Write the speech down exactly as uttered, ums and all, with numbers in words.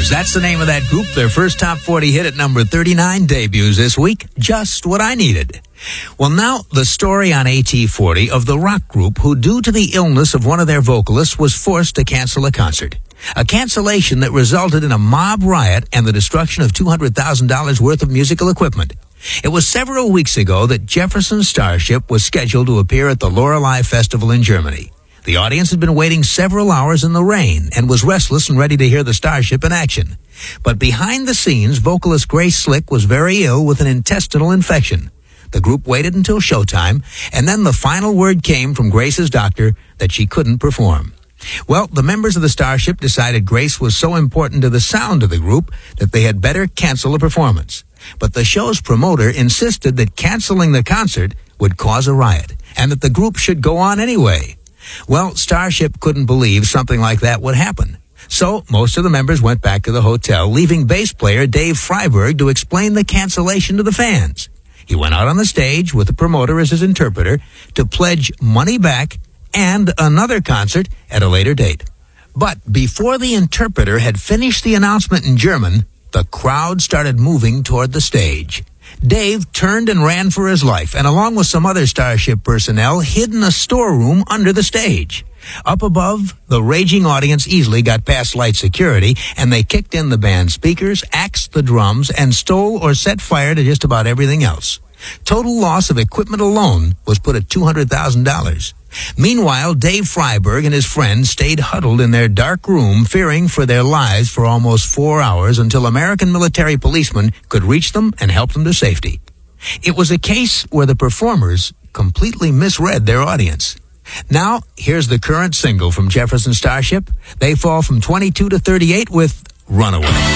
Performers. That's the name of that group. Their first top forty hit at number thirty-nine debuts this week. Just What I Needed. Well, now the story on A T forty of the rock group who, due to the illness of one of their vocalists, was forced to cancel a concert. A cancellation that resulted in a mob riot and the destruction of two hundred thousand dollars worth of musical equipment. It was several weeks ago that Jefferson Starship was scheduled to appear at the Lorelei Festival in Germany. The audience had been waiting several hours in the rain and was restless and ready to hear the Starship in action. But behind the scenes, vocalist Grace Slick was very ill with an intestinal infection. The group waited until showtime, and then the final word came from Grace's doctor that she couldn't perform. Well, the members of the Starship decided Grace was so important to the sound of the group that they had better cancel the performance. But the show's promoter insisted that canceling the concert would cause a riot, and that the group should go on anyway. Well, Starship couldn't believe something like that would happen. So most of the members went back to the hotel, leaving bass player Dave Freiberg to explain the cancellation to the fans. He went out on the stage with the promoter as his interpreter to pledge money back and another concert at a later date. But before the interpreter had finished the announcement in German, the crowd started moving toward the stage. Dave turned and ran for his life, and along with some other Starship personnel, hid in a storeroom under the stage. Up above, the raging audience easily got past light security, and they kicked in the band speakers, axed the drums, and stole or set fire to just about everything else. Total loss of equipment alone was put at two hundred thousand dollars. Meanwhile, Dave Freiberg and his friends stayed huddled in their dark room, fearing for their lives for almost four hours until American military policemen could reach them and help them to safety. It was a case where the performers completely misread their audience. Now, here's the current single from Jefferson Starship. They fall from twenty-two to thirty-eight with Runaway.